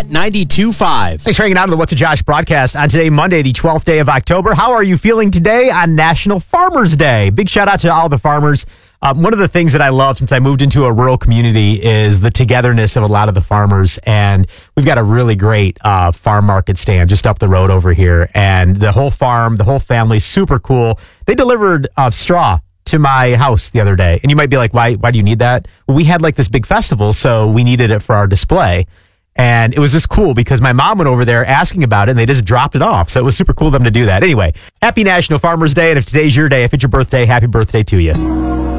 Hot 92.5. Thanks for hanging out on the What's a Josh broadcast on today, Monday, the 12th day of October. How are you feeling today on National Farmers Day? Big shout out to all the farmers. One of the things that I love since I moved into a rural community is the togetherness of a lot of the farmers. And we've got a really great farm market stand just up the road over here. And the whole farm, the whole family, super cool. They delivered straw to my house the other day. And you might be like, why do you need that? Well, we had like this big festival, so we needed it for our display. And it was just cool because my mom went over there asking about it and they just dropped it off. So it was super cool of them to do that. Anyway, happy National Farmers Day. And if today's your day, if it's your birthday, happy birthday to you.